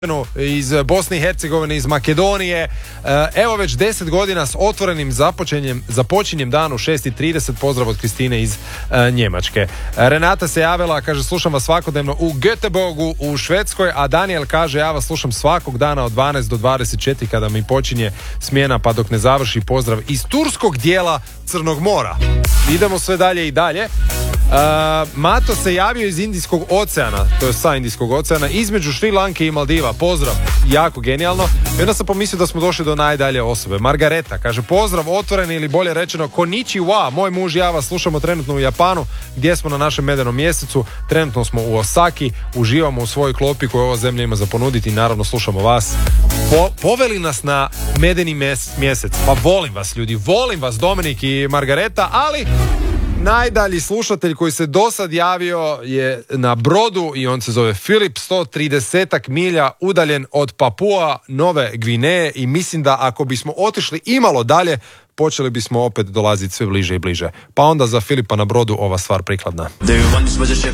iz Bosne i Hercegovine, iz Makedonije. Evo već 10 godina s otvorenim započinjem dana u 6:30. Pozdrav od Kristine iz Njemačke. Renata se javila, kaže slušam vas svakodnevno u Göteborgu u Švedskoj, a Daniel kaže ja vas slušam svakog dana od 12 do 24 kada mi počinje smjena pa dok ne završi. Pozdrav iz turskog dijela Crnog mora. Idemo sve dalje i dalje. Mato se javio iz Indijskog oceana, to je sa Indijskog oceana, između Šri Lanke i Maldiva. Pozdrav, jako genijalno. I onda sam pomislio da smo došli do najdalje osobe. Margareta kaže pozdrav otvoreni ili bolje rečeno konnichiwa, moj muž i ja vas slušamo trenutno u Japanu gdje smo na našem medenom mjesecu. Trenutno smo u Osaki, uživamo u svojoj klopi koju ova zemlja ima za ponuditi i naravno slušamo vas. Poveli nas na medeni mjesec. Pa volim vas ljudi, volim vas Dominik i Margareta, ali najdalji slušatelj koji se do sad javio je na brodu i on se zove Filip, 130 milja udaljen od Papua Nove Gvineje i mislim da ako bismo otišli imalo dalje, počeli bismo opet dolaziti sve bliže i bliže. Pa onda za Filipa na brodu ova stvar prikladna.